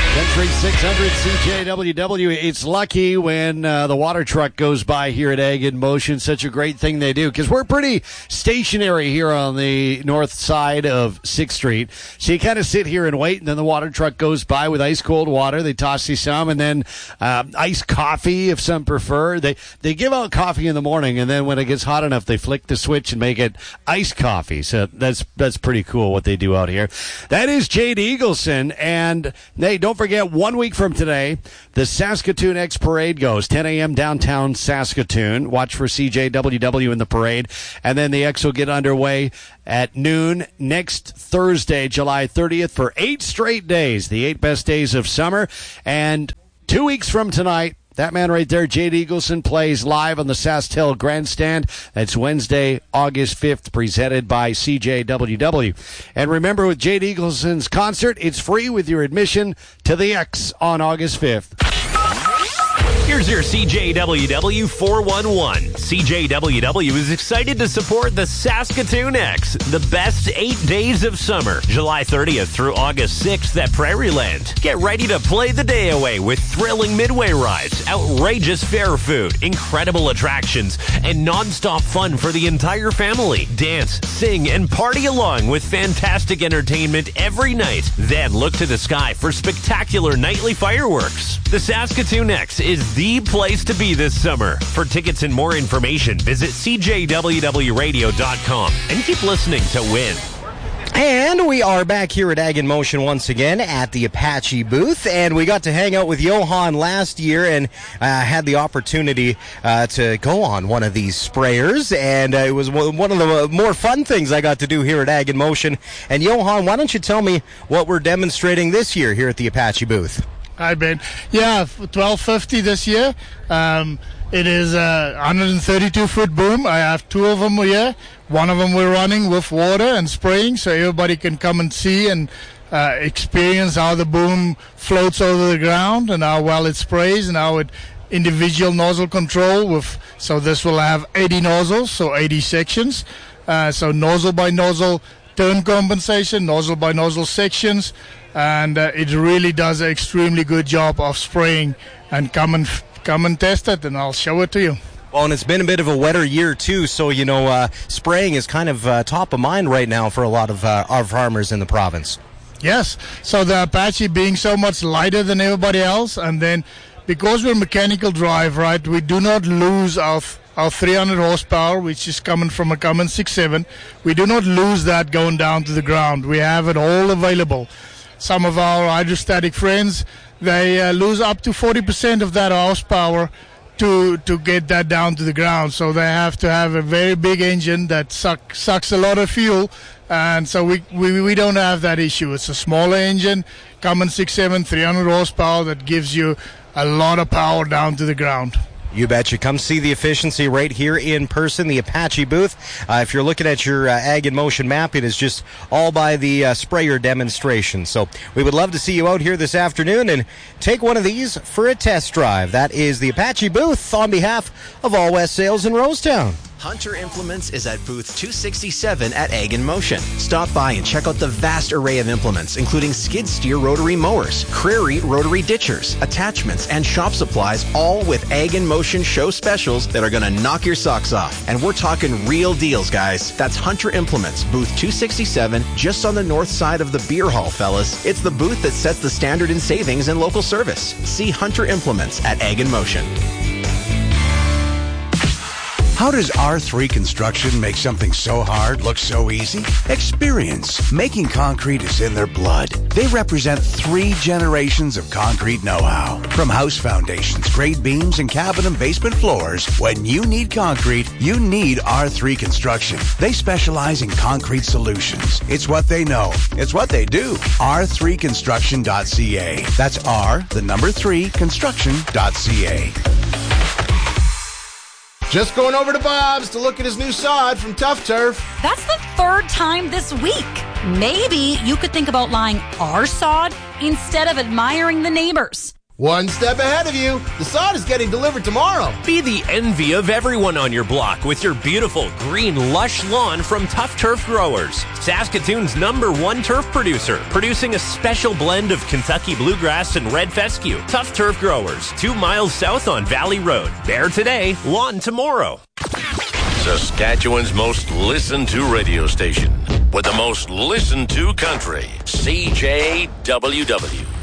Country 600 CJWW. It's lucky when the water truck goes by here at Ag in Motion. Such a great thing they do because we're pretty stationary here on the north side of 6th Street. So you kind of sit here and wait, and then the water truck goes by with ice cold water. They toss you some, and then iced coffee if some prefer. They give out coffee in the morning, and then when it gets hot enough, they flick the switch and make it iced coffee. So that's pretty cool what they do out here. That is Jade Eagleson, and hey, don't forget, 1 week from today, the Saskatoon X Parade goes, 10 a.m. downtown Saskatoon. Watch for CJWW in the parade. And then the X will get underway at noon next Thursday, July 30th, for 8 straight days, the 8 best days of summer. And 2 weeks from tonight, that man right there, Jade Eagleson, plays live on the SaskTel Grandstand. That's Wednesday, August 5th, presented by CJWW. And remember, with Jade Eagleson's concert, it's free with your admission to the X on August 5th. Here's your CJWW 411. CJWW is excited to support the Saskatoon X, the best 8 days of summer, July 30th through August 6th at Prairieland. Get ready to play the day away with thrilling midway rides, outrageous fair food, incredible attractions, and nonstop fun for the entire family. Dance, sing, and party along with fantastic entertainment every night. Then look to the sky for spectacular nightly fireworks. The Saskatoon X is the place to be this summer. For tickets and more information, visit CJWWRadio.com and keep listening to win. And we are back here at Ag in Motion once again at the Apache booth, and we got to hang out with Johan last year and had the opportunity to go on one of these sprayers, and it was one of the more fun things I got to do here at Ag in Motion. And Johan, why don't you tell me what we're demonstrating this year here at the Apache booth? Hi, Ben. Yeah, 1250 this year. It is a 132-foot boom. I have 2 of them here. One of them we're running with water and spraying, so everybody can come and see and experience how the boom floats over the ground and how well it sprays and how it individual nozzle control. So this will have 80 nozzles, so 80 sections. So nozzle by nozzle turn compensation, nozzle by nozzle sections. And it really does an extremely good job of spraying. And come and test it, and I'll show it to you. Well, and it's been a bit of a wetter year, too, so, spraying is kind of top of mind right now for a lot of our farmers in the province. Yes, so the Apache being so much lighter than everybody else, and then because we're mechanical drive, right, we do not lose our 300 horsepower, which is coming from a Cummins 6.7. We do not lose that going down to the ground. We have it all available. Some of our hydrostatic friends, they lose up to 40% of that horsepower to get that down to the ground. So they have to have a very big engine that sucks a lot of fuel. And so we don't have that issue. It's a smaller engine, Cummins 6.7, 300 horsepower that gives you a lot of power down to the ground. You betcha. Come see the efficiency right here in person, the Apache booth. If you're looking at your Ag in Motion map, it is just all by the sprayer demonstration. So we would love to see you out here this afternoon and take one of these for a test drive. That is the Apache booth on behalf of All West Sales in Rosetown. Hunter Implements is at booth 267 at Ag in Motion. Stop by and check out the vast array of implements, including skid steer rotary mowers, Crary rotary ditchers, attachments, and shop supplies, all with Ag in Motion show specials that are going to knock your socks off. And we're talking real deals, guys. That's Hunter Implements, booth 267, just on the north side of the beer hall, fellas. It's the booth that sets the standard in savings and local service. See Hunter Implements at Ag in Motion. How does R3 Construction make something so hard look so easy? Experience. Making concrete is in their blood. They represent 3 generations of concrete know-how. From house foundations, grade beams, and cabin and basement floors, when you need concrete, you need R3 Construction. They specialize in concrete solutions. It's what they know. It's what they do. R3construction.ca. That's R3 construction.ca. Just going over to Bob's to look at his new sod from Tough Turf. That's the 3rd time this week. Maybe you could think about buying our sod instead of admiring the neighbors. One step ahead of you. The sod is getting delivered tomorrow. Be the envy of everyone on your block with your beautiful green, lush lawn from Tough Turf Growers. Saskatoon's #1 turf producer, producing a special blend of Kentucky bluegrass and red fescue. Tough Turf Growers, 2 miles south on Valley Road. Bare today, lawn tomorrow. Saskatchewan's most listened to radio station with the most listened to country, CJWW.